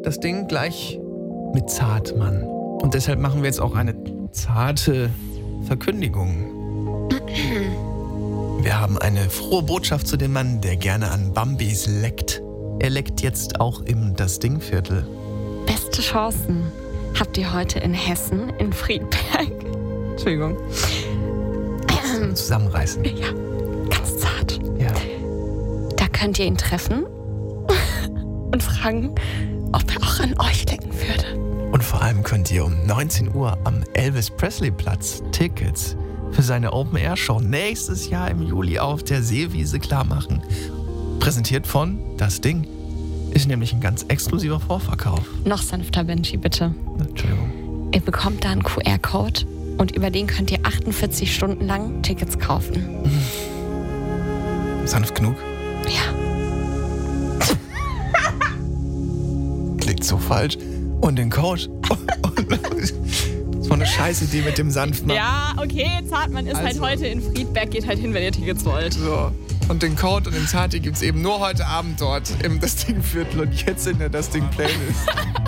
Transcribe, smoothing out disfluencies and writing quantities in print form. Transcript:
das Ding gleich mit Zartmann. Und deshalb machen wir jetzt auch eine zarte Verkündigung. Wir haben eine frohe Botschaft zu dem Mann, der gerne an Bambis leckt. Er leckt jetzt auch im Das Ding-Viertel. Beste Chancen habt ihr heute in Hessen, in Friedberg. Entschuldigung. Zusammenreißen. Ja, ganz zart. Ja. Da könnt ihr ihn treffen und fragen, ob er auch an euch lecken würde. Und vor allem könnt ihr um 19 Uhr am Elvis-Presley-Platz Tickets für seine Open-Air-Show nächstes Jahr im Juli auf der Seewiese klarmachen. Präsentiert von Das Ding. Ist nämlich ein ganz exklusiver Vorverkauf. Noch sanfter, Benji, bitte. Entschuldigung. Ihr bekommt da einen QR-Code und über den könnt ihr 48 Stunden lang Tickets kaufen. Sanft genug? Ja. Klingt so falsch. Und den Code. Das war eine scheiß Idee mit dem Sanftmann. Ja, okay, Zartmann ist halt heute in Friedberg. Geht halt hin, wenn ihr Tickets wollt. So. Und den Code und den Zati gibt's eben nur heute Abend dort im Das Ding Viertel und jetzt in der Das Ding Playlist.